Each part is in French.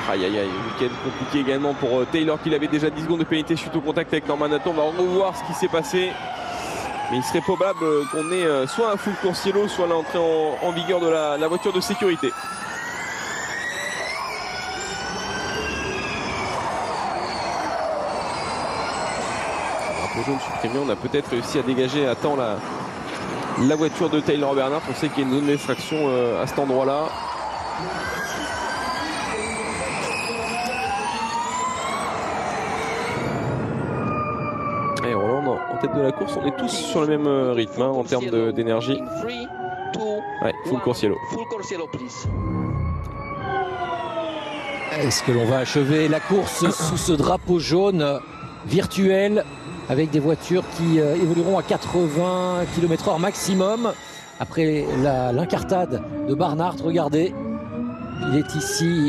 Aïe aïe aïe, week-end compliqué également pour Taylor, qui avait déjà 10 secondes de pénalité suite au contact avec Norman Nato. On va revoir ce qui s'est passé. Mais il serait probable qu'on ait soit un full coursiello, soit l'entrée en vigueur de la voiture de sécurité. Jaune supprimé, on a peut-être réussi à dégager à temps la voiture de Taylor Bernard. On sait qu'il y a une zone d'extraction à cet endroit-là. Et Roland en tête de la course, on est tous sur le même rythme en termes d'énergie. Ouais, full coursiello. Est-ce que l'on va achever la course sous ce drapeau jaune virtuel avec des voitures qui évolueront à 80 km/h maximum après l'incartade de Barnard? Regardez, il est ici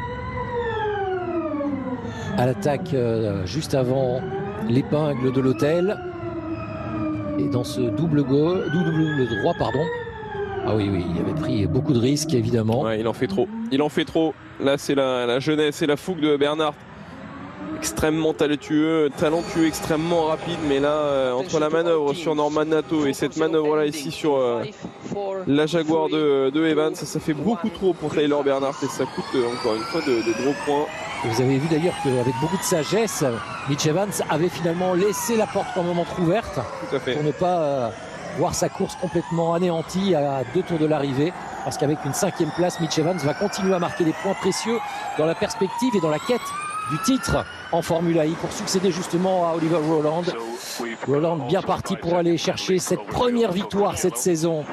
à l'attaque juste avant l'épingle de l'hôtel et dans ce double droit, pardon. Ah oui, il avait pris beaucoup de risques évidemment. Ouais, il en fait trop. Là c'est la jeunesse et la fougue de Bernard. Extrêmement talentueux, extrêmement rapide, mais là entre la manœuvre sur Norman Nato et cette manœuvre là ici sur la Jaguar de Evans, ça fait beaucoup trop pour Taylor Bernard et ça coûte encore une fois de gros points. Vous avez vu d'ailleurs qu'avec beaucoup de sagesse, Mitch Evans avait finalement laissé la porte pour un moment ouverte. Tout à fait. Pour ne pas voir sa course complètement anéantie à 2 tours de l'arrivée, parce qu'avec une 5e place, Mitch Evans va continuer à marquer des points précieux dans la perspective et dans la quête du titre en Formula I pour succéder justement à Oliver Rowland. Rowland bien parti pour aller chercher cette première victoire cette saison.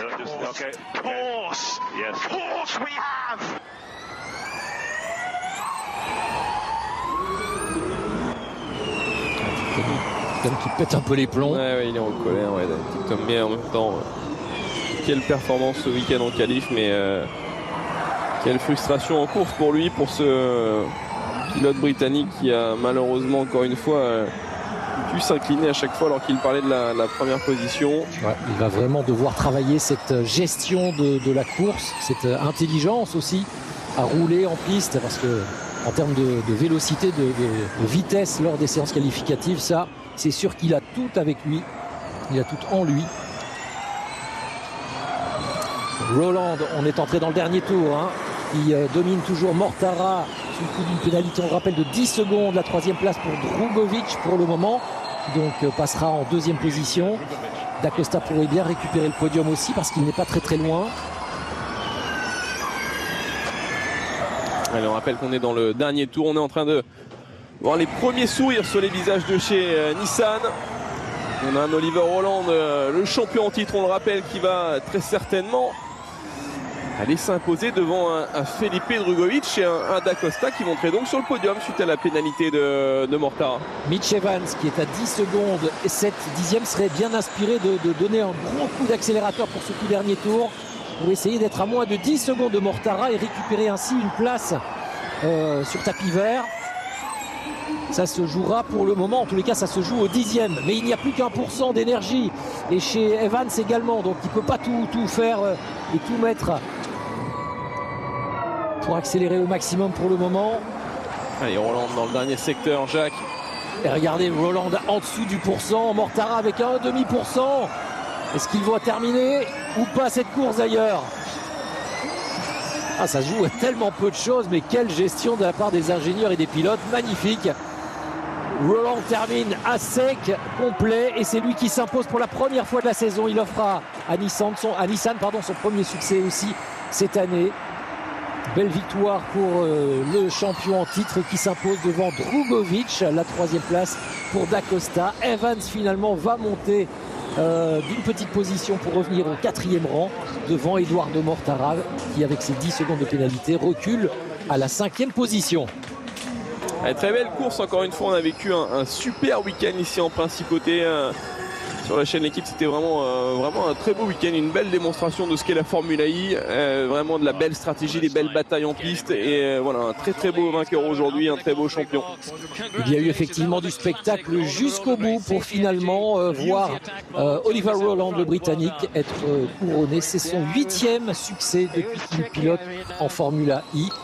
Qui pète un peu les plombs. Ouais, il est en colère, tout comme bien en même temps. Quelle performance ce week-end en qualif, mais quelle frustration en course pour lui, pour ce pilote britannique qui a malheureusement encore une fois pu s'incliner à chaque fois alors qu'il parlait de la première position. Ouais, il va vraiment devoir travailler cette gestion de la course, cette intelligence aussi à rouler en piste, parce que en termes de vélocité, de vitesse lors des séances qualificatives, ça c'est sûr qu'il a tout avec lui, il a tout en lui. Rowland, on est entré dans le dernier tour, il domine toujours Mortara sous le coup d'une pénalité, on le rappelle, de 10 secondes. La 3e place pour Drugovic pour le moment, qui donc passera en 2e position. D'Acosta pourrait bien récupérer le podium aussi parce qu'il n'est pas très loin. Allez, on rappelle qu'on est dans le dernier tour, on est en train de voir les premiers sourires sur les visages de chez Nissan. On a un Oliver Rowland, le champion en titre, on le rappelle, qui va très certainement aller s'imposer devant un Felipe Drugovic et un D'Acosta qui monterait donc sur le podium suite à la pénalité de Mortara. Mitch Evans qui est à 10 secondes et 7 dixièmes serait bien inspiré de donner un gros coup d'accélérateur pour ce tout dernier tour pour essayer d'être à moins de 10 secondes de Mortara et récupérer ainsi une place sur tapis vert. Ça se jouera pour le moment, en tous les cas ça se joue au 10e, mais il n'y a plus qu'1% d'énergie et chez Evans également, donc il ne peut pas tout faire et tout mettre pour accélérer au maximum pour le moment. Allez, Rowland dans le dernier secteur, Jacques. Et regardez, Rowland en dessous du pourcent, Mortara avec un demi-pourcent. Est-ce qu'il va terminer ou pas cette course d'ailleurs? Ah, ça se joue à tellement peu de choses, mais quelle gestion de la part des ingénieurs et des pilotes, magnifique. Rowland termine à sec, complet, et c'est lui qui s'impose pour la première fois de la saison. Il offre à Nissan son premier succès aussi cette année. Belle victoire pour le champion en titre qui s'impose devant Drugovic, la 3e place pour D'Acosta. Evans finalement va monter d'une petite position pour revenir au 4e rang devant Eduardo Mortara qui, avec ses 10 secondes de pénalité, recule à la 5e position. Allez, très belle course, encore une fois on a vécu un super week-end ici en Principauté. Sur la chaîne L'équipe, c'était vraiment un très beau week-end, une belle démonstration de ce qu'est la Formula I, vraiment de la belle stratégie, des belles batailles en piste et voilà, un très beau vainqueur aujourd'hui, un très beau champion. Il y a eu effectivement du spectacle jusqu'au bout pour finalement voir Oliver Rowland, le Britannique, être couronné. C'est son 8e succès depuis qu'il pilote en Formula I.